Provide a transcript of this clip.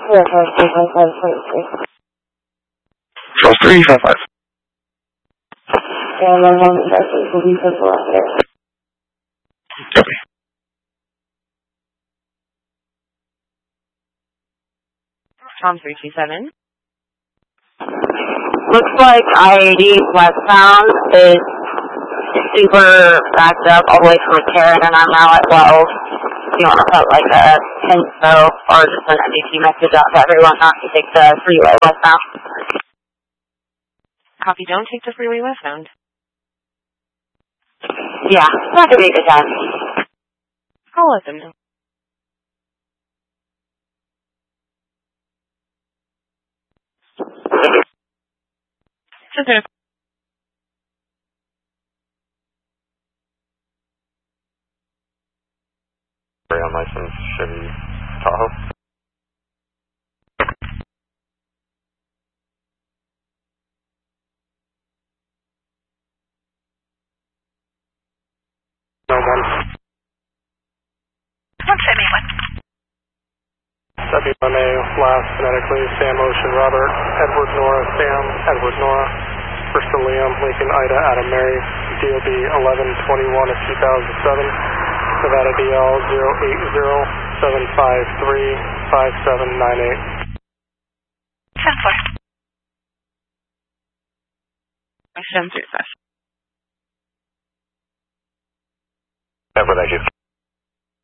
Charles 355. And then one actually will be visible out there. Copy. Tom 327. Looks like I-80 westbound is super backed up all the way from McCarran, and I'm now at Wells. You want to put like a info or just an MDT message out to everyone not to take the freeway westbound. Copy, don't take the freeway westbound. Yeah, that could be a good time. I'll let them know. Just on license, Chevy Tahoe. No one. 171. WMA last phonetically, Sam Ocean Robert, Edward Nora Sam, Edward Nora, Bristol Liam, Lincoln Ida, Adam Mary, DOB 1121 of 2007, Nevada DL 080-753-5798. 10-4. 735. Edward, thank you.